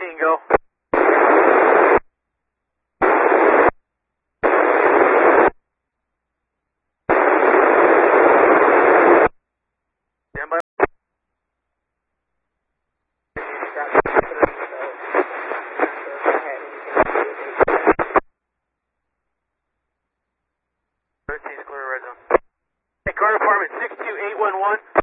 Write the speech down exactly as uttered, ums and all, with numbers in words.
clean, go. Stand by. thirteen is clear, red zone. Hey, car department six two eight one one.